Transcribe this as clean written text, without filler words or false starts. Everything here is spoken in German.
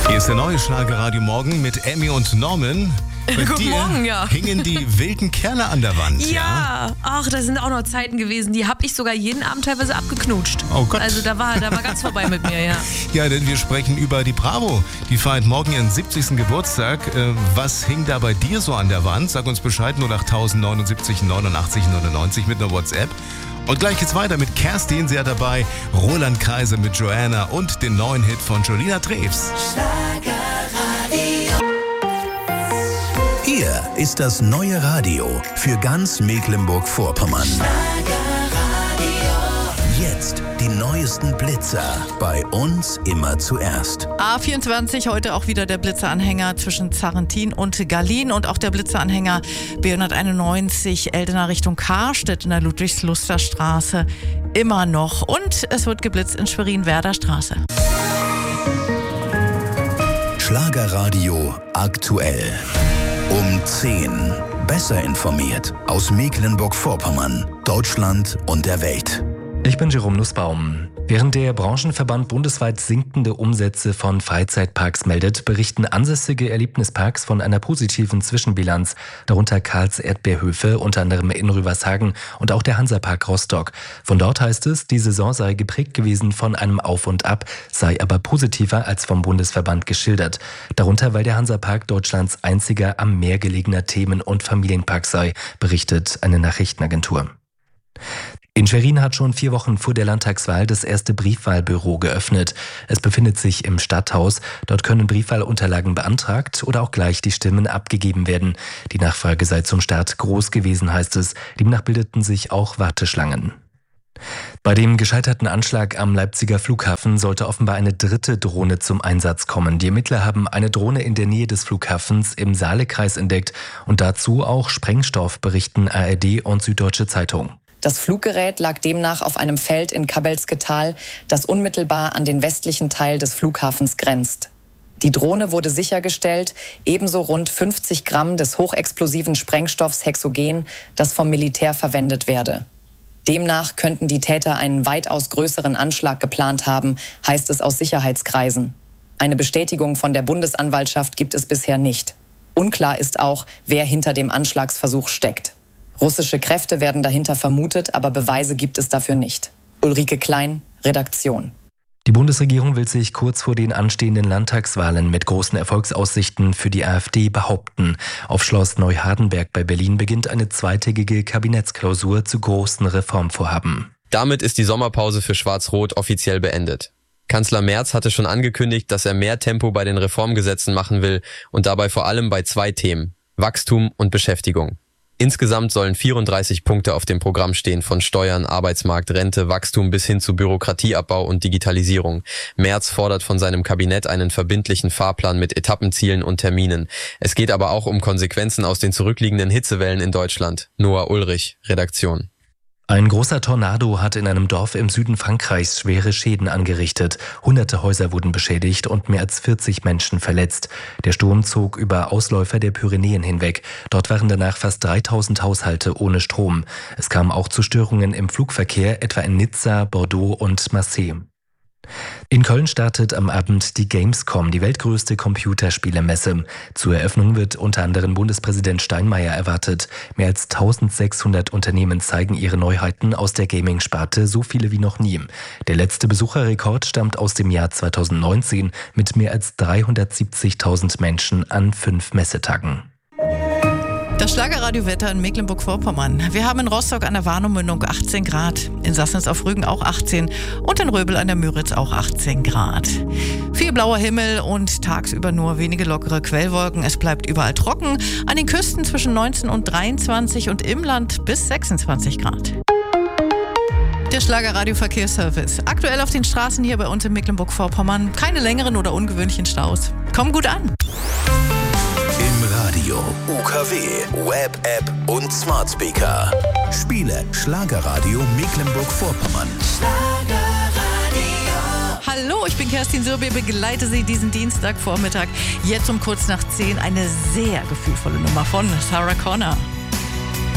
Hier ist der neue Schlagerradio Morgen mit Emmy und Norman. Bei Guten Morgen, ja. Hingen die wilden Kerle an der Wand. Ja, ach, das sind auch noch Zeiten gewesen, die habe ich sogar jeden Abend teilweise abgeknutscht. Oh Gott. Also da war ganz vorbei mit mir, ja. Ja, denn wir sprechen über die Bravo. Die feiert morgen ihren 70. Geburtstag. Was hing da bei dir so an der Wand? Sag uns Bescheid, 08000 79 89 99 mit einer WhatsApp. Und gleich geht's weiter mit Kerstin, sie hat dabei Roland Kaiser mit Joanna und den neuen Hit von Jolina Treves. Hier ist das neue Radio für ganz Mecklenburg-Vorpommern. Jetzt die neuesten Blitzer. Bei uns immer zuerst. A24, heute auch wieder der Blitzeranhänger zwischen Zarrentin und Gallien und auch der Blitzeranhänger B191 Eldena Richtung Karstedt in der Ludwigsluster-Straße immer noch. Und es wird geblitzt in Schwerin-Werder Straße. Schlagerradio aktuell. Um 10. Besser informiert aus Mecklenburg-Vorpommern, Deutschland und der Welt. Ich bin Jerome Nussbaum. Während der Branchenverband bundesweit sinkende Umsätze von Freizeitparks meldet, berichten ansässige Erlebnisparks von einer positiven Zwischenbilanz, darunter Karls Erdbeerhöfe, unter anderem in Rüvershagen und auch der Hansapark Rostock. Von dort heißt es, die Saison sei geprägt gewesen von einem Auf und Ab, sei aber positiver als vom Bundesverband geschildert. Darunter, weil der Hansapark Deutschlands einziger am Meer gelegener Themen- und Familienpark sei, berichtet eine Nachrichtenagentur. In Schwerin hat schon 4 Wochen vor der Landtagswahl das erste Briefwahlbüro geöffnet. Es befindet sich im Stadthaus. Dort können Briefwahlunterlagen beantragt oder auch gleich die Stimmen abgegeben werden. Die Nachfrage sei zum Start groß gewesen, heißt es. Demnach bildeten sich auch Warteschlangen. Bei dem gescheiterten Anschlag am Leipziger Flughafen sollte offenbar eine 3. Drohne zum Einsatz kommen. Die Ermittler haben eine Drohne in der Nähe des Flughafens im Saalekreis entdeckt und dazu auch Sprengstoff, berichten ARD und Süddeutsche Zeitung. Das Fluggerät lag demnach auf einem Feld in Kabelske Tal, das unmittelbar an den westlichen Teil des Flughafens grenzt. Die Drohne wurde sichergestellt, ebenso rund 50 Gramm des hochexplosiven Sprengstoffs Hexogen, das vom Militär verwendet werde. Demnach könnten die Täter einen weitaus größeren Anschlag geplant haben, heißt es aus Sicherheitskreisen. Eine Bestätigung von der Bundesanwaltschaft gibt es bisher nicht. Unklar ist auch, wer hinter dem Anschlagsversuch steckt. Russische Kräfte werden dahinter vermutet, aber Beweise gibt es dafür nicht. Ulrike Klein, Redaktion. Die Bundesregierung will sich kurz vor den anstehenden Landtagswahlen mit großen Erfolgsaussichten für die AfD behaupten. Auf Schloss Neuhardenberg bei Berlin beginnt eine zweitägige Kabinettsklausur zu großen Reformvorhaben. Damit ist die Sommerpause für Schwarz-Rot offiziell beendet. Kanzler Merz hatte schon angekündigt, dass er mehr Tempo bei den Reformgesetzen machen will und dabei vor allem bei 2 Themen: Wachstum und Beschäftigung. Insgesamt sollen 34 Punkte auf dem Programm stehen, von Steuern, Arbeitsmarkt, Rente, Wachstum bis hin zu Bürokratieabbau und Digitalisierung. Merz fordert von seinem Kabinett einen verbindlichen Fahrplan mit Etappenzielen und Terminen. Es geht aber auch um Konsequenzen aus den zurückliegenden Hitzewellen in Deutschland. Noah Ulrich, Redaktion. Ein großer Tornado hat in einem Dorf im Süden Frankreichs schwere Schäden angerichtet. Hunderte Häuser wurden beschädigt und mehr als 40 Menschen verletzt. Der Sturm zog über Ausläufer der Pyrenäen hinweg. Dort waren danach fast 3000 Haushalte ohne Strom. Es kam auch zu Störungen im Flugverkehr, etwa in Nizza, Bordeaux und Marseille. In Köln startet am Abend die Gamescom, die weltgrößte Computerspielemesse. Zur Eröffnung wird unter anderem Bundespräsident Steinmeier erwartet. Mehr als 1600 Unternehmen zeigen ihre Neuheiten aus der Gaming-Sparte, so viele wie noch nie. Der letzte Besucherrekord stammt aus dem Jahr 2019 mit mehr als 370.000 Menschen an 5 Messetagen. Das Schlagerradio-Wetter in Mecklenburg-Vorpommern. Wir haben in Rostock an der Warnow-Mündung 18 Grad, in Sassnitz auf Rügen auch 18 und in Röbel an der Müritz auch 18 Grad. Viel blauer Himmel und tagsüber nur wenige lockere Quellwolken. Es bleibt überall trocken, an den Küsten zwischen 19 und 23 und im Land bis 26 Grad. Der Schlagerradio-Verkehrsservice. Aktuell auf den Straßen hier bei uns in Mecklenburg-Vorpommern keine längeren oder ungewöhnlichen Staus. Kommen gut an. Im Radio, UKW, Web-App und Smart Speaker. Spiele Schlagerradio Mecklenburg-Vorpommern. Hallo, ich bin Kerstin Sirbe, begleite Sie diesen Dienstagvormittag. Jetzt um kurz nach 10 eine sehr gefühlvolle Nummer von Sarah Connor.